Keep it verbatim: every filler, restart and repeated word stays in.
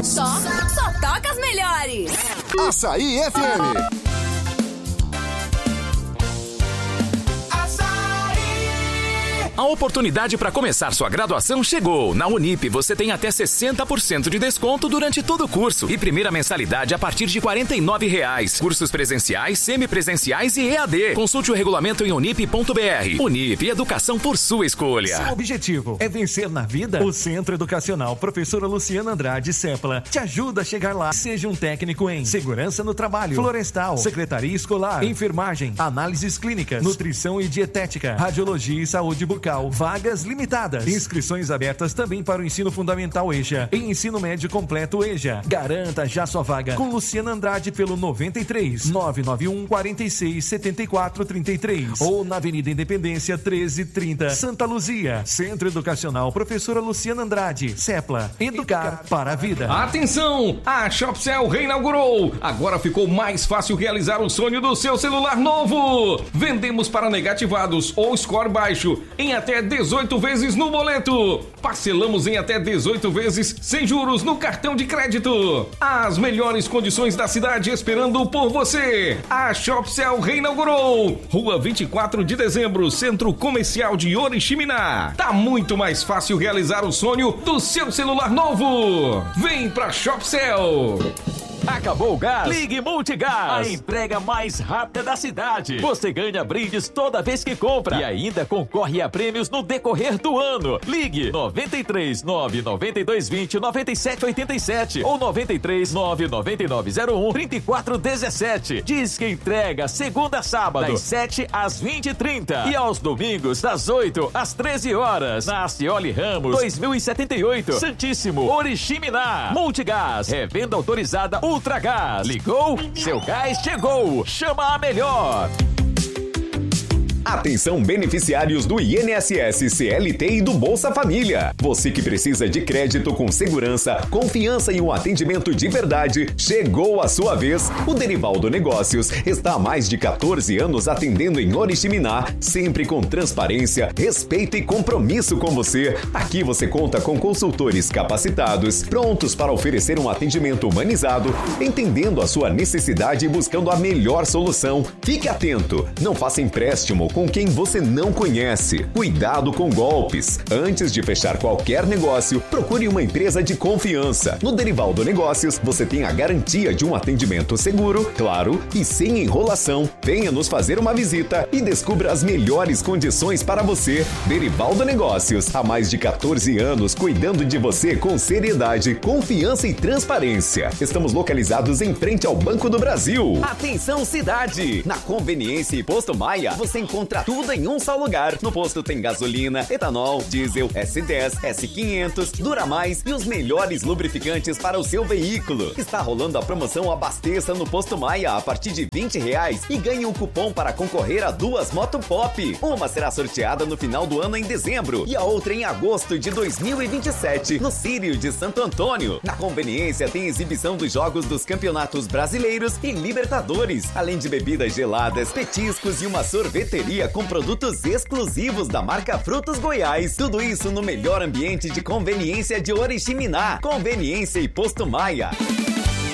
Só, só toca as melhores. Açaí F M. A oportunidade para começar sua graduação chegou. Na Unip você tem até sessenta por cento de desconto durante todo o curso e primeira mensalidade a partir de quarenta e nove reais. Cursos presenciais, semipresenciais e E A D. Consulte o regulamento em unip ponto b r. Unip, educação por sua escolha. Seu objetivo é vencer na vida? O Centro Educacional Professora Luciana Andrade Sepla te ajuda a chegar lá. Seja um técnico em segurança no trabalho, florestal, secretaria escolar, enfermagem, análises clínicas, nutrição e dietética, radiologia e saúde bucal. Vagas limitadas. Inscrições abertas também para o ensino fundamental E J A e ensino médio completo E J A. Garanta já sua vaga com Luciana Andrade pelo noventa e três, nove nove um, quarenta e seis, setenta e quatro, trinta e três ou na Avenida Independência treze trinta, Santa Luzia. Centro Educacional Professora Luciana Andrade Sepla. Educar para a vida. Atenção! A Shopcell reinaugurou. Agora ficou mais fácil realizar o sonho do seu celular novo. Vendemos para negativados ou score baixo em até dezoito vezes no boleto. Parcelamos em até dezoito vezes sem juros no cartão de crédito. As melhores condições da cidade esperando por você. A Shopcell reinaugurou. Rua vinte e quatro de dezembro, Centro Comercial de Oriximiná. Tá muito mais fácil realizar o sonho do seu celular novo. Vem pra Shopcell. Acabou o gás? Ligue Multigás, a entrega mais rápida da cidade. Você ganha brindes toda vez que compra e ainda concorre a prêmios no decorrer do ano. Ligue noventa e três, nove nove dois dois zero, nove sete oito sete ou noventa e três, nove nove nove zero um, três quatro um sete. Diz que entrega segunda a sábado, das sete às vinte e trinta e aos domingos das oito às treze horas. Na Cioli Ramos, dois mil e setenta e oito, Santíssimo, Oriximiná. Multigás, revenda autorizada Ultragás. Ligou? Seu gás chegou. Chama a melhor. Atenção beneficiários do I N S S, C L T e do Bolsa Família. Você que precisa de crédito com segurança, confiança e um atendimento de verdade, chegou a sua vez. O Derivaldo Negócios está há mais de quatorze anos atendendo em Oriximiná, sempre com transparência, respeito e compromisso com você. Aqui você conta com consultores capacitados, prontos para oferecer um atendimento humanizado, entendendo a sua necessidade e buscando a melhor solução. Fique atento, não faça empréstimo com quem você não conhece. Cuidado com golpes. Antes de fechar qualquer negócio, procure uma empresa de confiança. No Derivaldo Negócios, você tem a garantia de um atendimento seguro, claro e sem enrolação. Venha nos fazer uma visita e descubra as melhores condições para você. Derivaldo Negócios, há mais de quatorze anos cuidando de você com seriedade, confiança e transparência. Estamos localizados em frente ao Banco do Brasil. Atenção cidade! Na Conveniência e Posto Maia, você encontra tudo em um só lugar. No posto tem gasolina, etanol, diesel, S dez, S quinhentos, Dura Mais e os melhores lubrificantes para o seu veículo. Está rolando a promoção Abasteça no Posto Maia a partir de vinte reais e ganhe um cupom para concorrer a duas Moto Pop. Uma será sorteada no final do ano em dezembro e a outra em agosto de dois mil e vinte e sete no Círio de Santo Antônio. Na Conveniência tem exibição dos jogos dos campeonatos brasileiros e Libertadores, além de bebidas geladas, petiscos e uma sorveteria com produtos exclusivos da marca Frutos Goiás. Tudo isso no melhor ambiente de conveniência de Oriximiná. Conveniência e Posto Maia.